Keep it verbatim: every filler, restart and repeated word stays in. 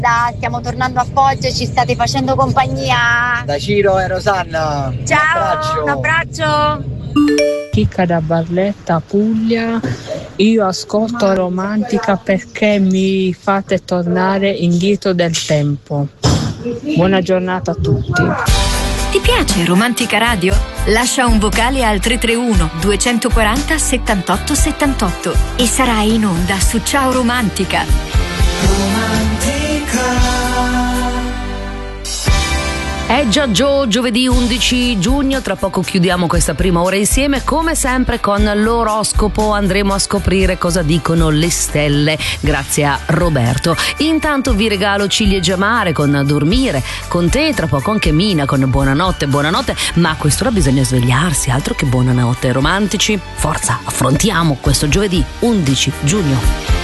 Da, stiamo tornando a Foggia e ci state facendo compagnia. Da Ciro e Rosanna. Ciao, un abbraccio. Un abbraccio. Chicca da Barletta, Puglia. Io ascolto Romantica perché mi fate tornare indietro del tempo. Buona giornata a tutti. Ti piace Romantica Radio? Lascia un vocale al tre tre uno due quattro zero settantotto settantotto e sarai in onda su Ciao Romantica. Romantica. È già Gio, giovedì undici giugno, tra poco chiudiamo questa prima ora insieme, come sempre con l'oroscopo andremo a scoprire cosa dicono le stelle, grazie a Roberto. Intanto vi regalo Ciliegie Amare con Dormire, con te tra poco anche Mina con Buonanotte, buonanotte, ma a quest'ora bisogna svegliarsi, altro che buonanotte romantici. Forza, affrontiamo questo giovedì undici giugno.